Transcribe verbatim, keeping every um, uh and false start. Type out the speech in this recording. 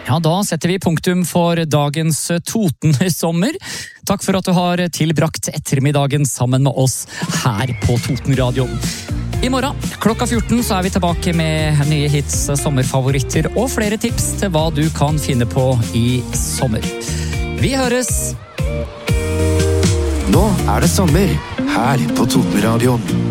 Ja, da setter vi punktum for dagens Toten-sommer. Takk for at du har tilbrakt ettermiddagen sammen med oss her på Toten-radioen. I morgen klokka fjorten så er vi tilbake med nye hits, sommerfavoritter og flere tips til hva du kan finne på i sommer. Vi høres! Nå er det sommer her på Toten-radioen.